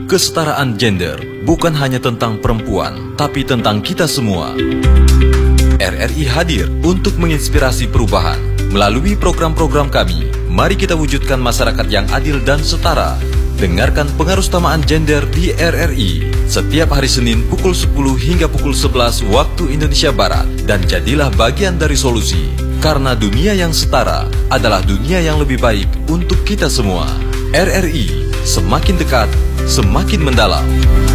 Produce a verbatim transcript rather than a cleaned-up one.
Kesetaraan gender bukan hanya tentang perempuan, tapi tentang kita semua. R R I hadir untuk menginspirasi perubahan. Melalui program-program kami, mari kita wujudkan masyarakat yang adil dan setara. Dengarkan Pengarusutamaan Gender di R R I setiap hari Senin pukul sepuluh hingga pukul sebelas waktu Indonesia Barat. Dan jadilah bagian dari solusi, karena dunia yang setara adalah dunia yang lebih baik untuk kita semua. R R I, semakin dekat, semakin mendalam.